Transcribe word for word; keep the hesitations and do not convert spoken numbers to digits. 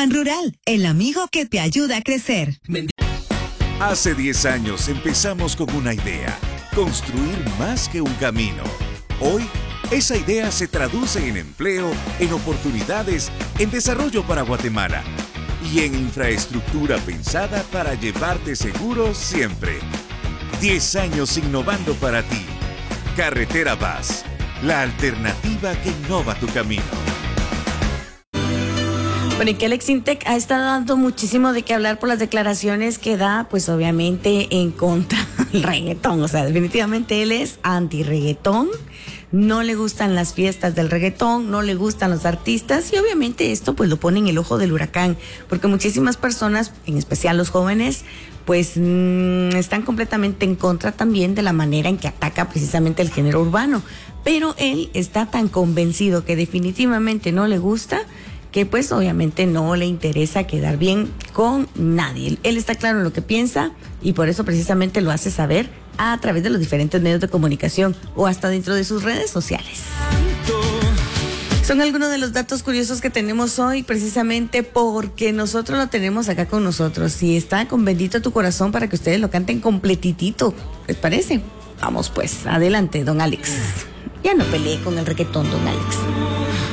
Ban Rural, el amigo que te ayuda a crecer. Hace diez años empezamos con una idea, construir más que un camino. Hoy, esa idea se traduce en empleo, en oportunidades, en desarrollo para Guatemala y en infraestructura pensada para llevarte seguro siempre. diez años innovando para ti. Carretera Vaz, la alternativa que innova tu camino. Bueno, y que Alex Intec ha estado dando muchísimo de qué hablar por las declaraciones que da, pues obviamente en contra del reggaetón. O sea, definitivamente él es anti-reggaetón. No le gustan las fiestas del reggaetón, no le gustan los artistas y obviamente esto pues lo pone en el ojo del huracán, porque muchísimas personas, en especial los jóvenes, pues mmm, están completamente en contra también de la manera en que ataca precisamente el género urbano. Pero él está tan convencido que definitivamente no le gusta, que pues obviamente no le interesa quedar bien con nadie. Él está claro en lo que piensa y por eso precisamente lo hace saber a través de los diferentes medios de comunicación o hasta dentro de sus redes sociales. Son algunos de los datos curiosos que tenemos hoy, precisamente porque nosotros lo tenemos acá con nosotros y está con Bendito tu Corazón para que ustedes lo canten completitito. ¿Les parece? Vamos pues, adelante, don Alex. Ya no peleé con el reggaetón, don Alex.